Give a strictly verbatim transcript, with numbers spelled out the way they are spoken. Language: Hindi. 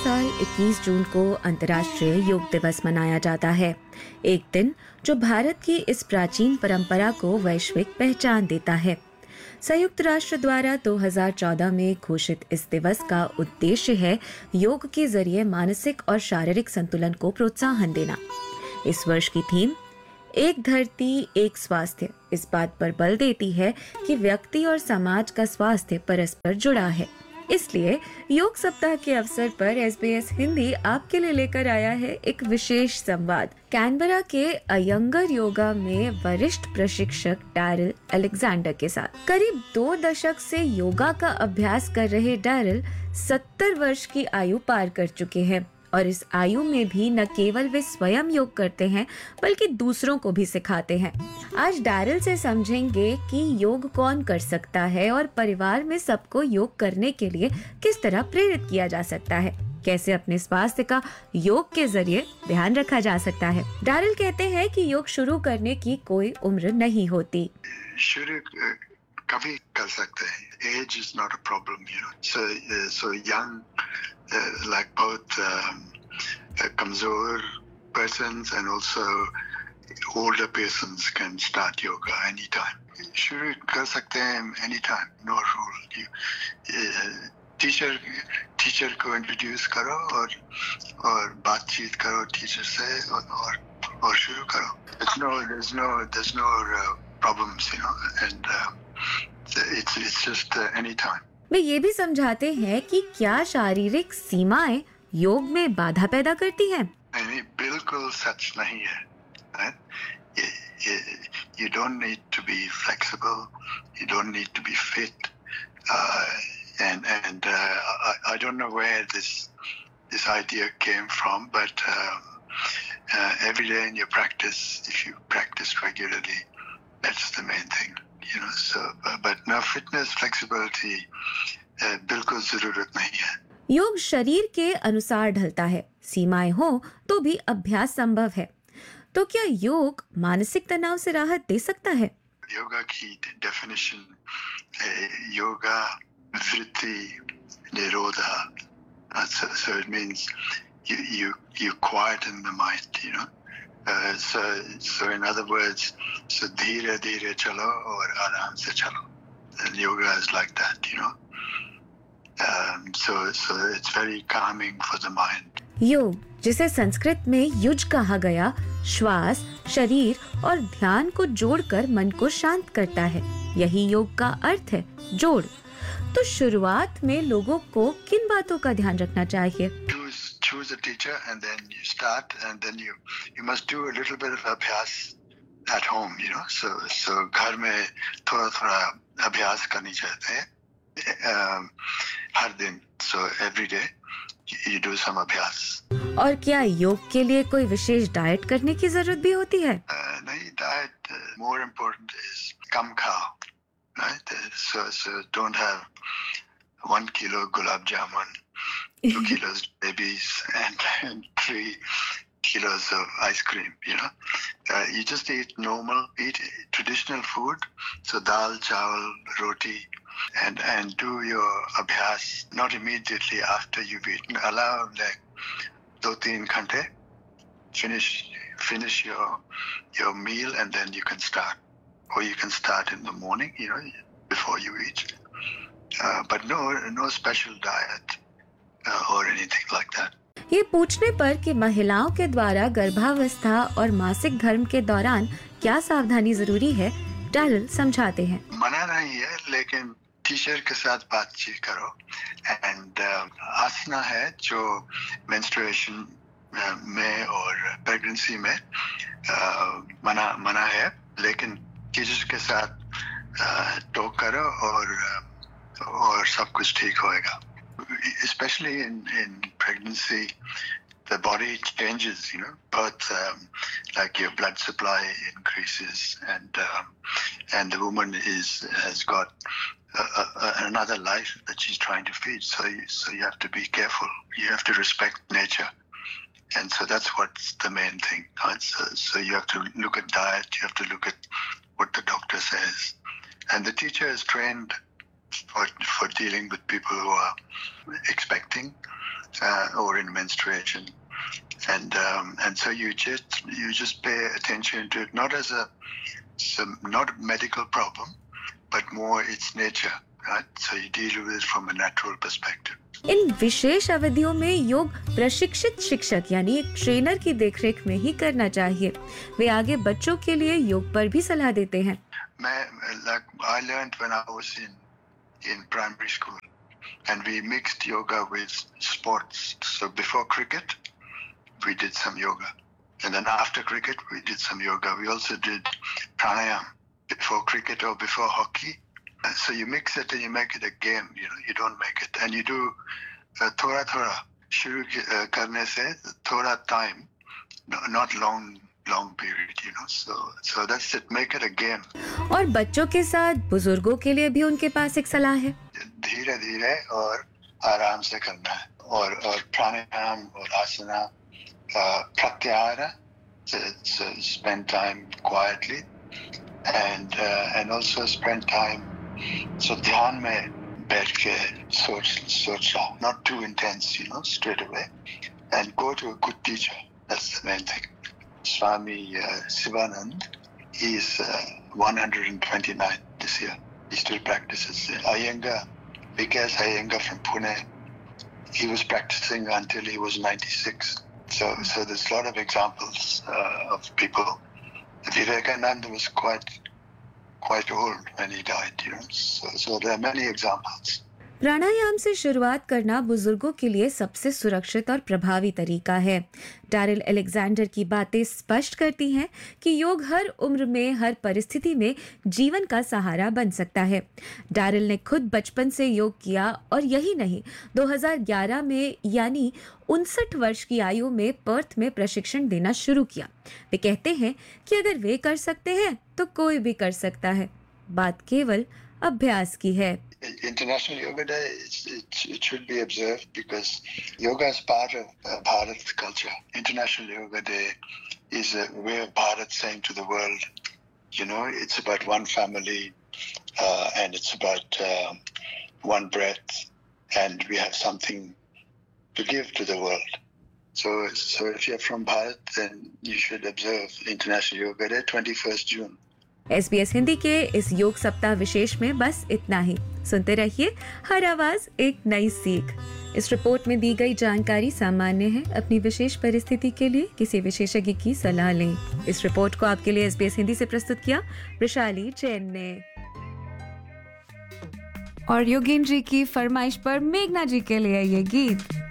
साल इक्कीस जून को अंतर्राष्ट्रीय योग दिवस मनाया जाता है। एक दिन जो भारत की इस प्राचीन परंपरा को वैश्विक पहचान देता है। संयुक्त राष्ट्र द्वारा दो हज़ार चौदह में घोषित इस दिवस का उद्देश्य है योग के जरिए मानसिक और शारीरिक संतुलन को प्रोत्साहन देना। इस वर्ष की थीम एक धरती एक स्वास्थ्य इस बात पर बल देती है कि व्यक्ति और समाज का स्वास्थ्य परस्पर जुड़ा है। इसलिए योग सप्ताह के अवसर पर एस बी एस हिंदी आपके लिए लेकर आया है एक विशेष संवाद कैनबरा के अयंगर योगा में वरिष्ठ प्रशिक्षक डैरिल अलेक्जेंडर के साथ। करीब दो दशक से योगा का अभ्यास कर रहे डैरिल सत्तर वर्ष की आयु पार कर चुके हैं और इस आयु में भी न केवल वे स्वयं योग करते हैं बल्कि दूसरों को भी सिखाते हैं। आज डैरिल से समझेंगे कि योग कौन कर सकता है और परिवार में सबको योग करने के लिए किस तरह प्रेरित किया जा सकता है, कैसे अपने स्वास्थ्य का योग के जरिए ध्यान रखा जा सकता है। डैरिल कहते हैं कि योग शुरू करने की कोई उम्र नहीं होती। शुरू कभी कर सकते हैं। Age is not a problem, you know. So, uh, so young, uh, like both um, uh, kamzor persons and also older persons can start yoga anytime. शुरू कर सकते हैं anytime, no rule. You, uh, teacher, teacher को introduce करो और और बातचीत करो teacher से और और, और शुरू करो. There's no, there's no, there's no uh, problems, you know, and. Uh, It's, it's just uh, any time. वे ये भी समझाते हैं कि क्या शारीरिक सीमाएं योग में बाधा पैदा करती हैं? नहीं, बिल्कुल सच नहीं है। You, you, you don't need to be flexible. You don't need to be fit. Uh, and and uh, I, I don't know where this this idea came from, but um, uh, every day in your practice, if you practice regularly, that's the main thing. You know, so, but no fitness, flexibility, uh, बिल्कुल जरूरत नहीं है। योग शरीर के अनुसार ढलता है, सीमाएं हो तो भी अभ्यास संभव है। तो क्या योग मानसिक तनाव से राहत दे सकता है? योगा की डेफिनेशन योगा वृत्ति निरोधा, so, so it means you you you quieten the mind, you know. Uh, so, so in other words, so धीरे धीरे चलो और आराम से चलो. And yoga is like that, you know. Um, so, so it's very calming for the mind. योग, जिसे संस्कृत में युज कहा गया, श्वास, शरीर और ध्यान को जोड़कर मन को शांत करता है। यही योग का अर्थ है, जोड़। तो शुरुआत में लोगों को किन बातों का ध्यान रखना चाहिए? Choose a teacher and then you start and then you you must do a little bit of abhyas at home, you know. So so घर में थोड़ा थोड़ा अभ्यास करनी चाहिए um, हर दिन. So every day you, you do some अभ्यास. और क्या योग के लिए कोई विशेष डाइट करने की जरूरत भी होती है? uh, नहीं, diet uh, more important is कम खाओ, right? So so don't have one kilo gulab jamun, two kilos babies and, and three kilos of ice cream, you know. Uh, you just eat normal, eat traditional food. So dal, chawal, roti, and, and do your abhyas not immediately after you've eaten. Allow like do teen ghante, finish, finish your, your meal and then you can start. Or you can start in the morning, you know, before you eat. Uh, but no, no special diet. Uh, or anything like that. ये पूछने पर कि महिलाओं के द्वारा गर्भावस्था और मासिक धर्म के दौरान क्या सावधानी जरूरी है, डैरिल समझाते हैं। मना नहीं है, लेकिन टीचर के साथ बातचीत करो। एंड uh, आसना है जो मेंस्ट्रुएशन uh, में और प्रेगनेंसी में uh, मना मना है, लेकिन टीचर के साथ टॉक uh, करो और uh, और सब कुछ ठीक होएगा। Especially in, in pregnancy, the body changes, you know, birth, um, like your blood supply increases and um, and the woman is has got a, a, another life that she's trying to feed. So you, so you have to be careful. You have to respect nature. And so that's what's the main thing. Right? So, so you have to look at diet, you have to look at what the doctor says. And the teacher is trained for, for dealing with people who are expecting. uh, or in menstruation. And um, and so you just you just pay attention to it, not as a some not a medical problem, but more its nature, right? So you deal with it from a natural perspective. इन विशेष अवधियों में योग प्रशिक्षित शिक्षक यानी एक ट्रेनर की देखरेख में ही करना चाहिए। वे आगे बच्चों के लिए योग पर भी सलाह देते हैं। मैं like I learned when I was in in primary school, and we mixed yoga with sports. So before cricket, we did some yoga, and then after cricket, we did some yoga. We also did pranayam before cricket or before hockey. So you mix it and you make it a game. You know, you don't make it, and you do uh, thoda thoda. शुरू uh, करने से थोड़ा time, no, not long long period. You know, so so that's it. Make it a game. और बच्चों के साथ बुजुर्गों के लिए भी उनके पास एक सलाह है। धीरे धीरे और आराम से करना है, और और प्राणायाम और आसना, uh, pratyahara, so, so spend time quietly, and uh, and also spend time so ध्यान में बैठ के सोच सोच रहा, not too intense, you know, straight away, and go to a good teacher. That's the main thing. Swami uh, Sivanand, he is uh, one hundred twenty-nine this year. He still practices. Iyengar, Vikas Iyengar from Pune, he was practicing until he was ninety-six. So, so there's a lot of examples uh, of people. Vivekananda was quite, quite old when he died, you know. So, so there are many examples. प्राणायाम से शुरुआत करना बुजुर्गों के लिए सबसे सुरक्षित और प्रभावी तरीका है। डैरिल अलेक्जेंडर की बातें स्पष्ट करती हैं कि योग हर उम्र में, हर परिस्थिति में जीवन का सहारा बन सकता है। डैरिल ने खुद बचपन से योग किया और यही नहीं, दो हज़ार ग्यारह में यानी उनसठ वर्ष की आयु में पर्थ में प्रशिक्षण देना शुरू किया। वे कहते हैं कि अगर वे कर सकते हैं तो कोई भी कर सकता है, बात केवल अभ्यास की है। International Yoga Day, it's, it, it should be observed because yoga is part of uh, Bharat's culture. International Yoga Day is a way of Bharat saying to the world, you know, it's about one family uh, and it's about uh, one breath, and we have something to give to the world. So, so if you're from Bharat, then you should observe International Yoga Day, twenty-first June. S B S Hindi के इस योग सप्ताह विशेष में बस इतना ही। सुनते रहिए हर आवाज एक नई सीख। इस रिपोर्ट में दी गई जानकारी सामान्य है। अपनी विशेष परिस्थिति के लिए किसी विशेषज्ञ की सलाह लें। इस रिपोर्ट को आपके लिए एस बी एस हिंदी से प्रस्तुत किया वैशाली जैन ने। और योगेंद्र जी की फरमाइश पर मेघना जी के लिए ये गीत।